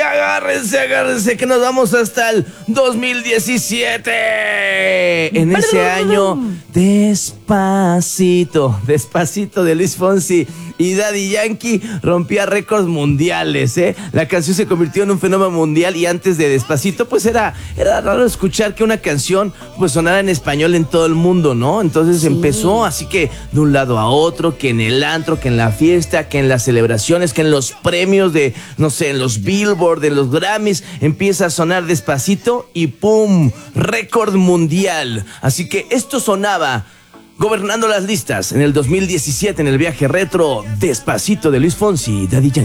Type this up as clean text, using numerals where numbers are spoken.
agárrense que nos vamos hasta el 2017. En ese año, Despacito de Luis Fonsi y Daddy Yankee rompía récords mundiales, ¿eh? La canción se convirtió en un fenómeno mundial y antes de Despacito, pues era raro escuchar que una canción pues sonara en español en todo el mundo, ¿no? Entonces empezó así que de un lado a otro, que en el antro, que en la fiesta, que en las celebraciones, que en los premios de, no sé, en los Billboard, de los Grammys, empieza a sonar Despacito y ¡pum! Récord mundial. Así que esto sonaba gobernando las listas en el 2017 en el viaje retro, Despacito de Luis Fonsi y Daddy Yankee.